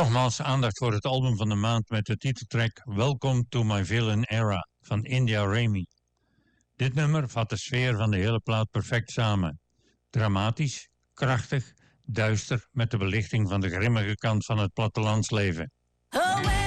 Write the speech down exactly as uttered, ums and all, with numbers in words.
Nogmaals aandacht voor het album van de maand met de titeltrack Welcome to My Villain Era van India Raymi. Dit nummer vat de sfeer van de hele plaat perfect samen. Dramatisch, krachtig, duister met de belichting van de grimmige kant van het plattelandsleven.